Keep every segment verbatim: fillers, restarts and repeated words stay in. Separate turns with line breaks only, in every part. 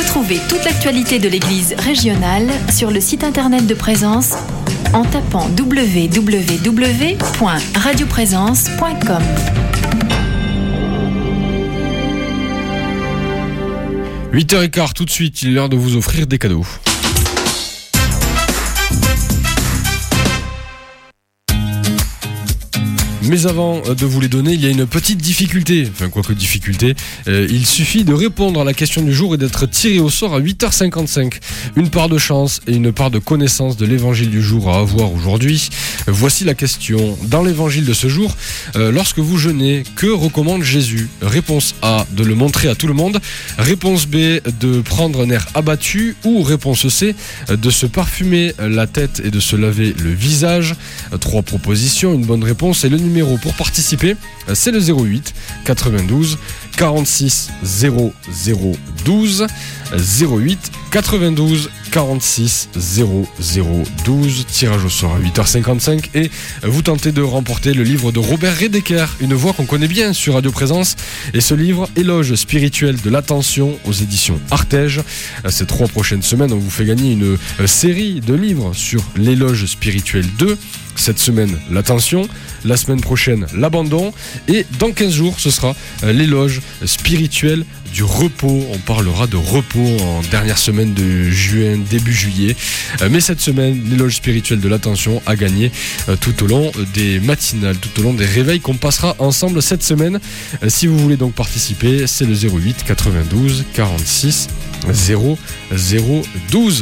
Retrouvez toute l'actualité de l'Église régionale sur le site internet de Présence en tapant w w w point radio présence point com.
huit heures quinze tout de suite, il est l'heure de vous offrir des cadeaux. Mais avant de vous les donner, il y a une petite difficulté. Enfin, quoi que difficulté, euh, il suffit de répondre à la question du jour et d'être tiré au sort à huit heures cinquante-cinq. Une part de chance et une part de connaissance de l'évangile du jour à avoir aujourd'hui. Voici la question. Dans l'évangile de ce jour, euh, lorsque vous jeûnez, que recommande Jésus ? Réponse A, de le montrer à tout le monde. Réponse B, de prendre un air abattu. Ou réponse C, de se parfumer la tête et de se laver le visage. Trois propositions, une bonne réponse et le numéro pour participer, c'est le zéro huit quatre-vingt-douze quarante-six zéro zéro douze zéro huit quatre-vingt-douze quarante-six zéro zéro douze. Tirage au sort à huit heures cinquante-cinq et vous tentez de remporter le livre de Robert Redeker, une voix qu'on connaît bien sur Radio Présence, et ce livre Éloge spirituel de l'attention aux éditions Artege. Ces trois prochaines semaines, on vous fait gagner une série de livres sur l'éloge spirituel deux. Cette semaine, l'attention. La semaine prochaine, l'abandon. Et dans quinze jours, ce sera l'éloge spirituel du repos. On parlera de repos en dernière semaine de juin, début juillet. Mais cette semaine, l'éloge spirituel de l'attention a gagné tout au long des matinales, tout au long des réveils qu'on passera ensemble cette semaine. Si vous voulez donc participer, c'est le zéro huit quatre-vingt-douze quarante-six zéro zéro douze.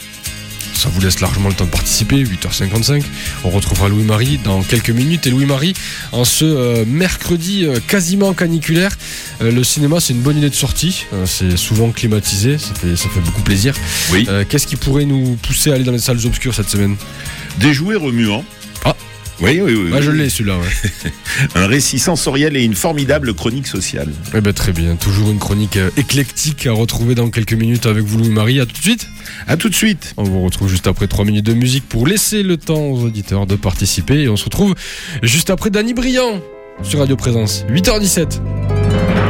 Ça vous laisse largement le temps de participer, huit heures cinquante-cinq. On retrouvera Louis-Marie dans quelques minutes. Et Louis-Marie, en ce euh, mercredi euh, quasiment caniculaire, euh, le cinéma, c'est une bonne idée de sortie. Euh, c'est souvent climatisé, ça fait, ça fait beaucoup plaisir.
Oui.
Euh, qu'est-ce qui pourrait nous pousser à aller dans les salles obscures cette semaine ?
Des jouets remuants.
Ah
Oui, oui, oui.
Ah,
oui.
je l'ai celui-là, ouais.
Un récit sensoriel et une formidable chronique sociale.
Eh ben, très bien, toujours une chronique euh, éclectique à retrouver dans quelques minutes avec vous Louis-Marie. À tout de suite.
À tout de suite.
On vous retrouve juste après trois minutes de musique pour laisser le temps aux auditeurs de participer. Et on se retrouve juste après Danny Briand sur Radio Présence, huit heures dix-sept.